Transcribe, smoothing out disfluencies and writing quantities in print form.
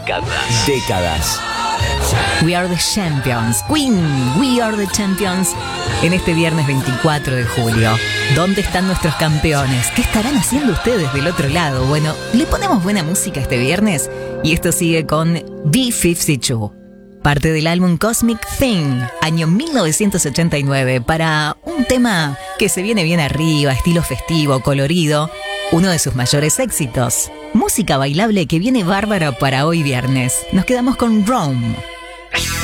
Décadas. We are the champions. Queen, we are the champions. En este viernes 24 de julio. ¿Dónde están nuestros campeones? ¿Qué estarán haciendo ustedes del otro lado? Bueno, le ponemos buena música este viernes y esto sigue con B-52. Parte del álbum Cosmic Thing, año 1989, para un tema que se viene bien arriba, estilo festivo, colorido, uno de sus mayores éxitos. Música bailable que viene bárbara para hoy viernes. Nos quedamos con Rome.